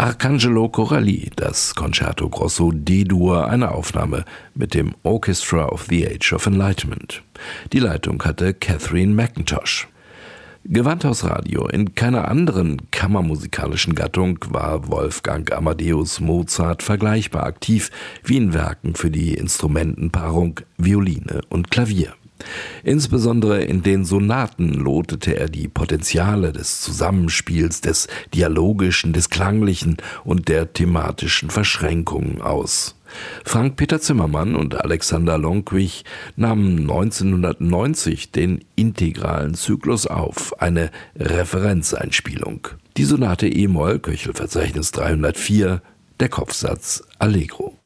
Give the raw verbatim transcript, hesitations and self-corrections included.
Arcangelo Corelli, das Concerto Grosso D-Dur, eine Aufnahme mit dem Orchestra of the Age of Enlightenment. Die Leitung hatte Catherine McIntosh. Gewandhausradio. In keiner anderen kammermusikalischen Gattung war Wolfgang Amadeus Mozart vergleichbar aktiv wie in Werken für die Instrumentenpaarung Violine und Klavier. Insbesondere in den Sonaten lotete er die Potenziale des Zusammenspiels, des Dialogischen, des Klanglichen und der thematischen Verschränkungen aus. Frank-Peter Zimmermann und Alexander Lonquich nahmen neunzehnhundertneunzig den integralen Zyklus auf, eine Referenzeinspielung. Die Sonate e-Moll, Köchelverzeichnis dreihundertvier, der Kopfsatz Allegro.